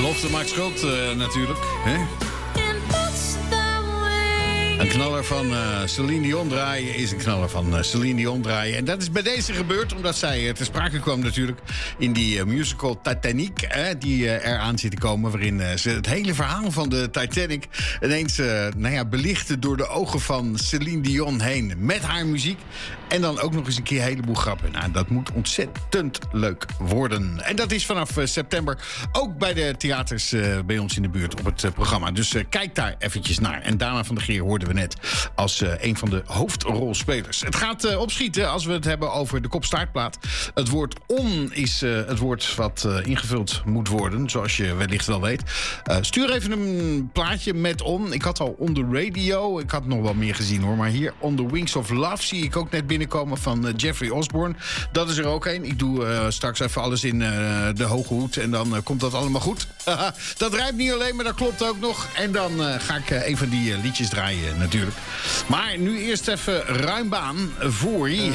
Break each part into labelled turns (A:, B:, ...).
A: Belofte maakt schuld, natuurlijk. Hè? Een knaller van Celine Dion draaien is een knaller van Celine Dion draaien. En dat is bij deze gebeurd omdat zij ter sprake kwam natuurlijk in die musical Titanic. Die eraan zit te komen, waarin ze het hele verhaal van de Titanic ineens belichten door de ogen van Celine Dion heen. Met haar muziek en dan ook nog eens een keer een heleboel grappen. Nou, dat moet ontzettend leuk worden. En dat is vanaf september ook bij de theaters bij ons in de buurt op het programma. Dus kijk daar eventjes naar. En Dana van der Geer hoorden we net als een van de hoofdrolspelers. Het gaat opschieten als we het hebben over de kopstaartplaat. Het woord on is het woord wat ingevuld moet worden, zoals je wellicht wel weet. Stuur even een plaatje met on. Ik had al on the radio. Ik had nog wel meer gezien hoor. Maar hier on the wings of love zie ik ook net binnenkomen van Jeffrey Osborne. Dat is er ook een. Ik doe straks even alles in de hoge hoed en dan komt dat allemaal goed. Dat rijmt niet alleen, maar dat klopt ook nog. En dan ga ik een van die liedjes draaien natuurlijk. Maar nu eerst even ruim baan voor je.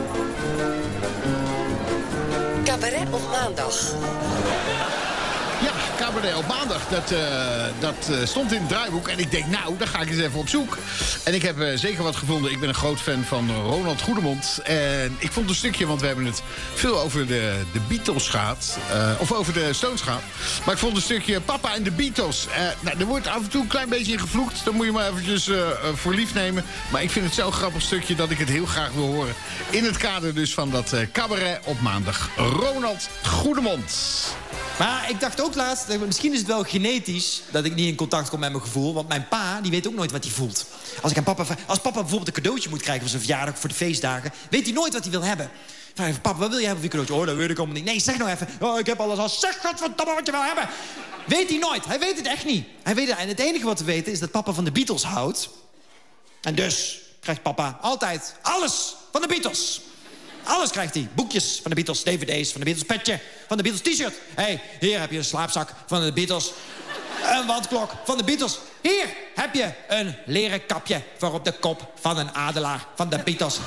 B: Cabaret op maandag.
A: Ja, Cabaret op maandag. Dat stond in het draaiboek. En ik denk, nou, daar ga ik eens even op zoek. En ik heb zeker wat gevonden. Ik ben een groot fan van Ronald Goedemond. En ik vond een stukje, want we hebben het veel over de Beatles gehad. Of over de Stones gehad. Maar ik vond een stukje Papa en de Beatles. Er wordt af en toe een klein beetje in gevloekt. Dan moet je maar eventjes voor lief nemen. Maar ik vind het zo'n grappig stukje dat ik het heel graag wil horen. In het kader dus van dat Cabaret op maandag. Ronald Goedemond.
C: Maar ik dacht ook laatst, misschien is het wel genetisch dat ik niet in contact kom met mijn gevoel. Want mijn pa, die weet ook nooit wat hij voelt. Als papa bijvoorbeeld een cadeautje moet krijgen voor zijn verjaardag, voor de feestdagen, weet hij nooit wat hij wil hebben. Vraag even, papa, wat wil jij hebben voor je cadeautje? Oh, dat weet ik allemaal niet. Nee, zeg nou even. Oh, ik heb alles al. Zeg, godverdomme, wat je wil hebben. Weet hij nooit. Hij weet het echt niet. En het enige wat we weten is dat papa van de Beatles houdt. En dus krijgt papa altijd alles van de Beatles. Alles krijgt hij. Boekjes van de Beatles, dvd's van de Beatles, petje van de Beatles, t-shirt. Hé, hier heb je een slaapzak van de Beatles. Een wandklok van de Beatles. Hier heb je een leren kapje voor op de kop van een adelaar van de Beatles.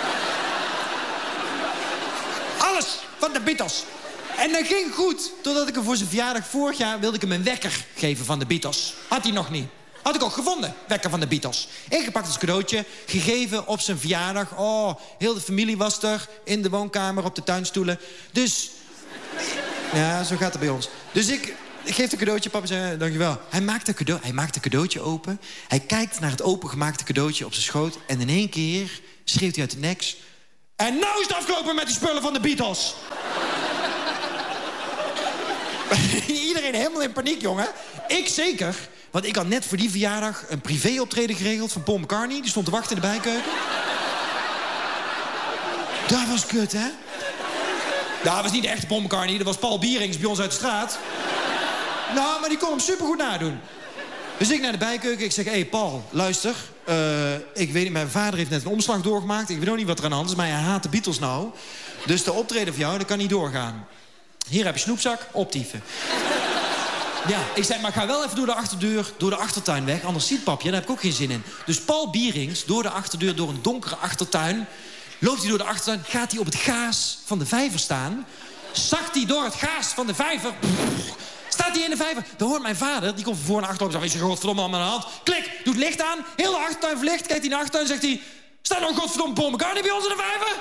C: Alles van de Beatles. En dat ging goed, totdat ik hem voor zijn verjaardag vorig jaar wilde ik hem een wekker geven van de Beatles. Had hij nog niet. Had ik ook gevonden, wekker van de Beatles. Ingepakt als cadeautje, gegeven op zijn verjaardag. Oh, heel de familie was er, in de woonkamer, op de tuinstoelen. Dus, ja, zo gaat het bij ons. Dus ik geef het cadeautje, papa zei, dankjewel. Hij maakt een cadeautje open. Hij kijkt naar het opengemaakte cadeautje op zijn schoot. En in één keer schreeuwt hij uit de nek. En nou is het afgelopen met die spullen van de Beatles. Iedereen helemaal in paniek, jongen. Ik zeker. Want ik had net voor die verjaardag een privéoptreden geregeld van Paul McCartney. Die stond te wachten in de bijkeuken. Dat was kut, hè? Nou, dat was niet de echte Paul McCartney. Dat was Paul Bierings bij ons uit de straat. Nou, maar die kon hem supergoed nadoen. Dus ik naar de bijkeuken. Ik zeg, hé, Paul, luister. Ik weet niet, mijn vader heeft net een omslag doorgemaakt. Ik weet ook niet wat er aan de hand is, maar hij haat de Beatles nou. Dus de optreden van jou, dat kan niet doorgaan. Hier heb je snoepzak, optieven. Ja, ik zei, maar ga wel even door de achterdeur, door de achtertuin weg. Anders ziet papje, daar heb ik ook geen zin in. Dus Paul Bierings, door de achterdeur, door een donkere achtertuin. Loopt hij door de achtertuin, gaat hij op het gaas van de vijver staan. Zakt hij door het gaas van de vijver. Staat hij in de vijver. Dan hoort mijn vader, die komt van voor naar achter. Zegt, is er godverdomme allemaal aan de hand. Klik, doet licht aan. Heel de achtertuin verlicht. Kijkt hij naar de achtertuin en zegt hij, staat nog godverdomme Paul McCartney bij ons in de vijver?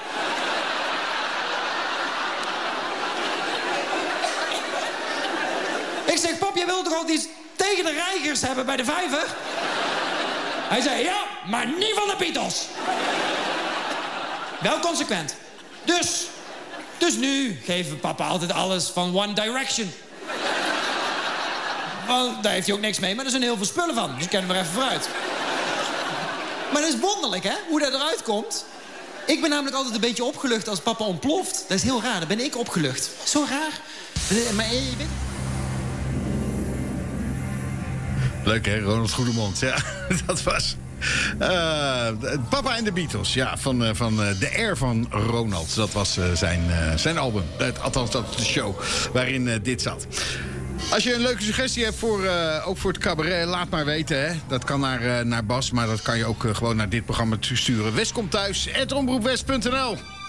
C: Ik zeg, pap, jij wilt toch altijd iets tegen de reigers hebben bij de vijver? Hij zei, ja, maar niet van de Beatles. Wel consequent. Dus nu geven papa altijd alles van One Direction. Want daar heeft hij ook niks mee, maar er zijn heel veel spullen van. Dus ik ken hem er even vooruit. Maar dat is wonderlijk, hè, hoe dat eruit komt. Ik ben namelijk altijd een beetje opgelucht als papa ontploft. Dat is heel raar, dan ben ik opgelucht. Zo raar. Maar je weet...
A: Leuk, hè? Ronald Goedemond. Ja, dat was... Papa en de Beatles. Ja, van de Air van Ronald. Dat was zijn album. Althans, dat is de show waarin dit zat. Als je een leuke suggestie hebt ook voor het cabaret, laat maar weten. Hè? Dat kan naar Bas, maar dat kan je ook gewoon naar dit programma sturen. West komt thuis, @omroepwest.nl.